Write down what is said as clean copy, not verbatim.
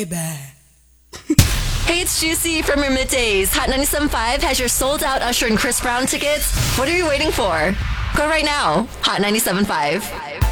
Hey, it's Juicy from your middays. Hot 97.5 has your sold out Usher and Chris Brown tickets. What are you waiting for? Go right now. Hot 97.5.